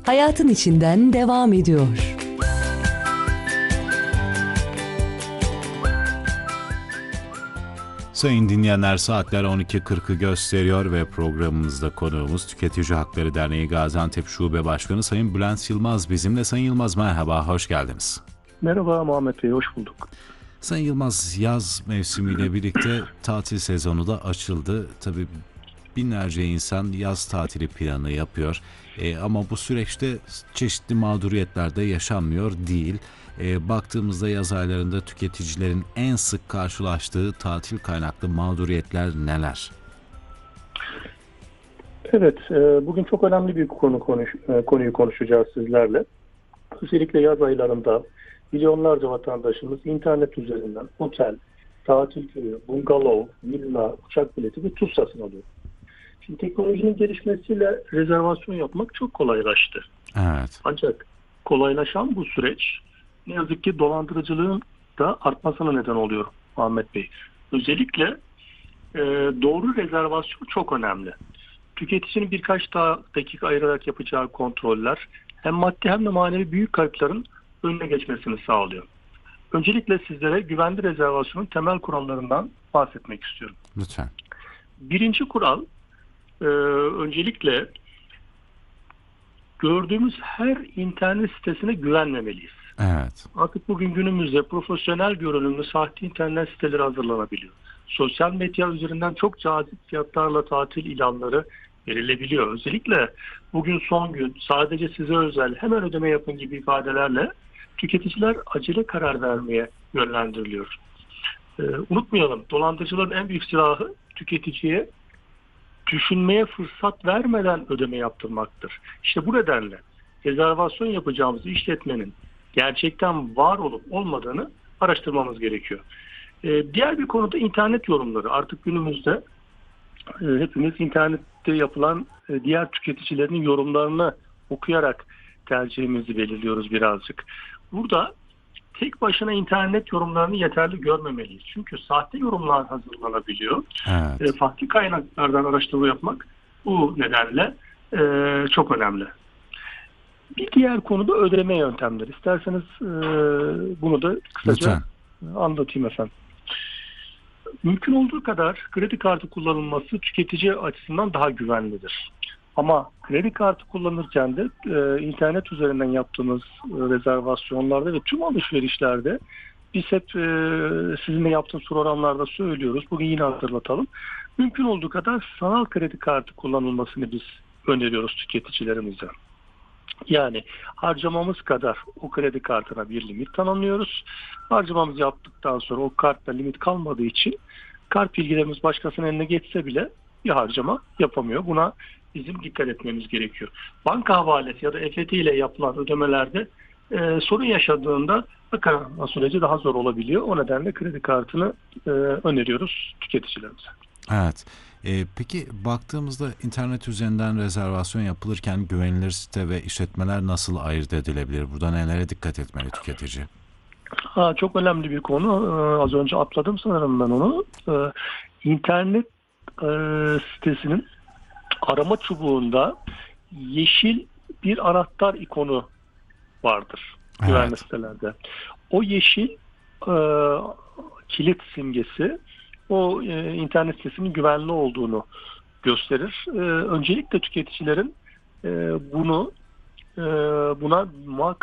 hayatın içinden devam ediyor. Sayın dinleyenler, saatler 12.40'ı gösteriyor ve programımızda konuğumuz Tüketici Hakları Derneği Gaziantep Şube Başkanı Sayın Bülent Yılmaz bizimle. Sayın Yılmaz merhaba, hoş geldiniz. Merhaba Muhammed Bey, hoş bulduk. Sayın Yılmaz, yaz mevsimiyle birlikte tatil sezonu da açıldı. Tabii binlerce insan yaz tatili planı yapıyor. Ama bu süreçte çeşitli mağduriyetler de yaşanmıyor değil. Baktığımızda yaz aylarında tüketicilerin en sık karşılaştığı tatil kaynaklı mağduriyetler neler? Evet, bugün çok önemli bir konuyu konuşacağız sizlerle. Özellikle yaz aylarında milyonlarca vatandaşımız internet üzerinden otel, tatil köyü, bungalov, villa, uçak bileti ve tur satın alıyor. Şimdi teknolojinin gelişmesiyle rezervasyon yapmak çok kolaylaştı. Evet. Ancak kolaylaşan bu süreç ne yazık ki dolandırıcılığın da artmasına neden oluyor Muhammed Bey. Özellikle doğru rezervasyon çok önemli. Tüketicinin birkaç dakika ayırarak yapacağı kontroller hem maddi hem de manevi büyük kayıpların önüne geçmesini sağlıyor. Öncelikle sizlere güvenli rezervasyonun temel kurallarından bahsetmek istiyorum. Lütfen. Birinci kural, öncelikle gördüğümüz her internet sitesine güvenmemeliyiz. Evet. Artık bugün günümüzde profesyonel görünümlü sahte internet siteleri hazırlanabiliyor. Sosyal medya üzerinden çok cazip fiyatlarla tatil ilanları verilebiliyor. Özellikle bugün son gün sadece size özel hemen ödeme yapın gibi ifadelerle tüketiciler acele karar vermeye yönlendiriliyor. Unutmayalım, dolandırıcıların en büyük silahı tüketiciye düşünmeye fırsat vermeden ödeme yaptırmaktır. İşte bu nedenle rezervasyon yapacağımız işletmenin gerçekten var olup olmadığını araştırmamız gerekiyor. Diğer bir konuda internet yorumları. Artık günümüzde hepimiz internette yapılan diğer tüketicilerin yorumlarını okuyarak tercihimizi belirliyoruz birazcık. Burada tek başına internet yorumlarını yeterli görmemeliyiz. Çünkü sahte yorumlar hazırlanabiliyor. Evet. Farklı kaynaklardan araştırma yapmak bu nedenle çok önemli. Bir diğer konu da ödeme yöntemleri. İsterseniz bunu da kısaca anlatayım efendim. Mümkün olduğu kadar kredi kartı kullanılması tüketici açısından daha güvenlidir. Ama kredi kartı kullanırken de internet üzerinden yaptığımız rezervasyonlarda ve tüm alışverişlerde biz hep sizinle yaptığımız programlarda söylüyoruz. Bugün yine hatırlatalım. Mümkün olduğu kadar sanal kredi kartı kullanılmasını biz öneriyoruz tüketicilerimize. Yani harcamamız kadar o kredi kartına bir limit tanımlıyoruz. Harcamamızı yaptıktan sonra o kartta limit kalmadığı için kart bilgilerimiz başkasının eline geçse bile bir harcama yapamıyor. Buna bizim dikkat etmemiz gerekiyor. Banka havalesi ya da EFT ile yapılan ödemelerde sorun yaşadığında bakanlama süreci daha zor olabiliyor. O nedenle kredi kartını öneriyoruz tüketicilerimize. Evet. Peki baktığımızda internet üzerinden rezervasyon yapılırken güvenilir site ve işletmeler nasıl ayırt edilebilir? Burada nelere dikkat etmeli tüketici? Çok önemli bir konu. Az önce atladım sanırım ben onu. İnternet sitesinin arama çubuğunda yeşil bir anahtar ikonu vardır güvenli sitelerde. O yeşil kilit simgesi o internet sitesinin güvenli olduğunu gösterir. Öncelikle tüketicilerin buna muhakkak